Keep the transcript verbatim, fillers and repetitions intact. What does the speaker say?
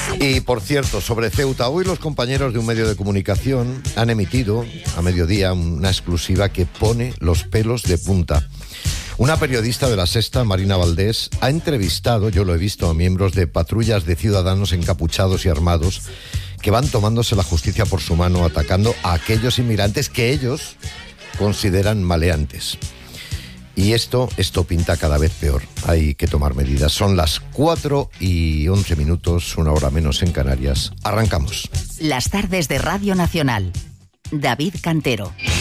Y por cierto, sobre Ceuta, hoy los compañeros de un medio de comunicación han emitido a mediodía una exclusiva que pone los pelos de punta. Una periodista de La Sexta, Marina Valdés, ha entrevistado, yo lo he visto, a miembros de patrullas de ciudadanos encapuchados y armados que van tomándose la justicia por su mano, atacando a aquellos inmigrantes que ellos consideran maleantes. Y esto, esto pinta cada vez peor. Hay que tomar medidas. Son las cuatro y once minutos, una hora menos en Canarias. Arrancamos. Las tardes de Radio Nacional. David Cantero.